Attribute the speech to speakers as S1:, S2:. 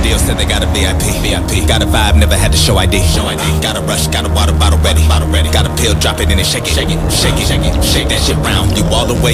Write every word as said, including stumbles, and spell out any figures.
S1: deal, said they got a V I P. V I P. Got a vibe, never had to show I D. Show I D. Got a rush, got a water bottle ready. Bottle ready. Got a pill, drop it in and shake it. Shake it, shake it, shake it. Shake that shit round. You all the way